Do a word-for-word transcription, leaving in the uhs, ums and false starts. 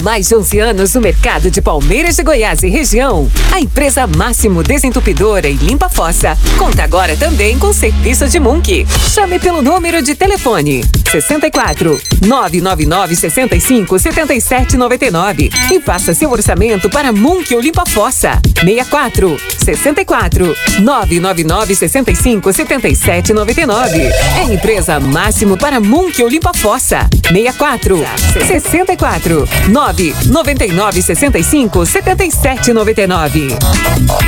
mais de onze anos no mercado de Palmeiras de Goiás e região, a empresa Máximo Desentupidora e Limpa Fossa conta agora também com serviço de Munk. Chame pelo número de telefone sessenta e quatro, nove nove nove, sessenta e cinco, setenta e sete, noventa e nove e faça seu orçamento para Munk ou Limpa Fossa. sessenta e quatro, sessenta e quatro, nove nove nove, sessenta e cinco, setenta e sete, noventa e nove. É a empresa Máximo para Munk ou Limpa Fossa. sessenta e quatro, sessenta e quatro, nove nove nove, sessenta e cinco, setenta e sete, noventa e nove.